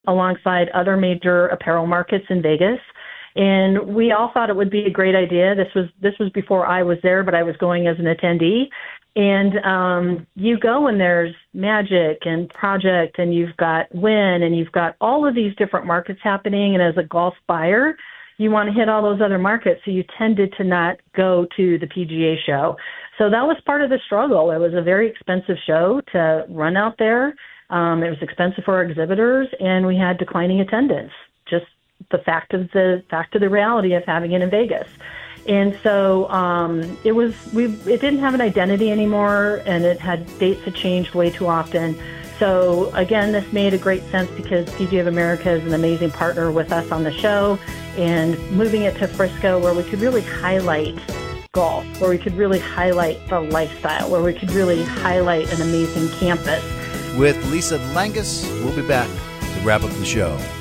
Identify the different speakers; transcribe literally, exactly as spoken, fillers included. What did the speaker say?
Speaker 1: alongside other major apparel markets in Vegas. And we all thought it would be a great idea. This was this was before I was there, but I was going as an attendee. And um, you go and there's Magic and Project, and you've got Wynn, and you've got all of these different markets happening. And as a golf buyer, you want to hit all those other markets, so you tended to not go to the P G A show. So that was part of the struggle. It was a very expensive show to run out there. Um, it was expensive for our exhibitors, and we had declining attendance. Just the fact of the fact of the reality of having it in Vegas. And so um, it was we it didn't have an identity anymore, and it had dates had changed way too often. So again, this made a great sense because P G A of America is an amazing partner with us on the show, and moving it to Frisco where we could really highlight golf, where we could really highlight the lifestyle, where we could really highlight an amazing campus.
Speaker 2: With Lisa Langus, we'll be back to wrap up the show.